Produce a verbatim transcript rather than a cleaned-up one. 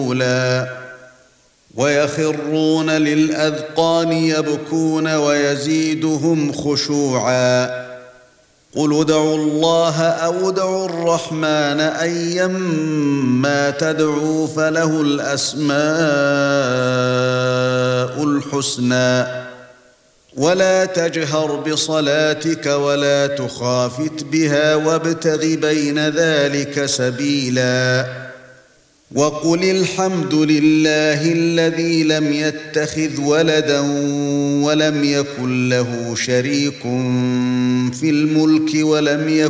ويخرون للأذقان يبكون ويزيدهم خشوعا قل ادعوا الله أو ادعوا الرحمن أيما تدعوا فله الأسماء الحسنى ولا تجهر بصلاتك ولا تخافت بها وابتغ بين ذلك سبيلا وقل الحمد لله الذي لم يتخذ ولدا ولم يكن له شريك في الملك ولم